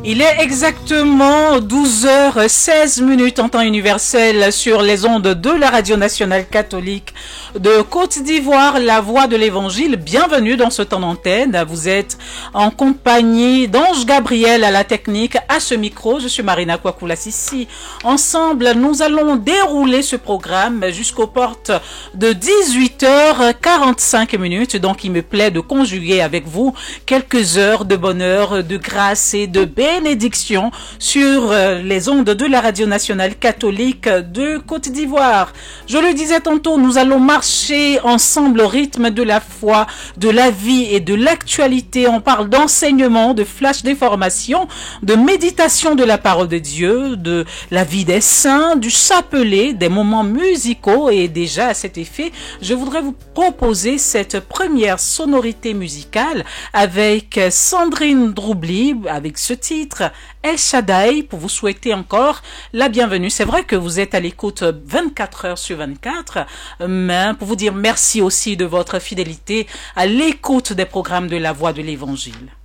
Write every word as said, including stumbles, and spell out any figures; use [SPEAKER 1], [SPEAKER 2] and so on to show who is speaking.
[SPEAKER 1] Il est exactement douze heures seize minutes en temps universel sur les ondes de la Radio Nationale Catholique de Côte d'Ivoire, la voix de l'Évangile. Bienvenue dans ce temps d'antenne. Vous êtes en compagnie d'Ange Gabriel à la technique, à ce micro. Je suis Marina Kwakoula-Sissi. Ensemble, nous allons dérouler ce programme jusqu'aux portes de dix-huit heures quarante-cinq minutes. Donc, il me plaît de conjuguer avec vous quelques heures de bonheur, de grâce et de bénédiction sur les ondes de la Radio Nationale Catholique de Côte d'Ivoire. Je le disais tantôt, nous allons marcher ensemble au rythme de la foi, de la vie et de l'actualité. On parle d'enseignement, de flash d'information, de méditation de la parole de Dieu, de la vie des saints, du chapelet, des moments musicaux. Et déjà à cet effet, je voudrais vous proposer cette première sonorité musicale avec Sandrine Droubli, avec ce titre El Shaddai, pour vous souhaiter encore la bienvenue. C'est vrai que vous êtes à l'écoute vingt-quatre heures sur vingt-quatre, mais pour vous dire merci aussi de votre fidélité à l'écoute des programmes de la Voix de l'Évangile.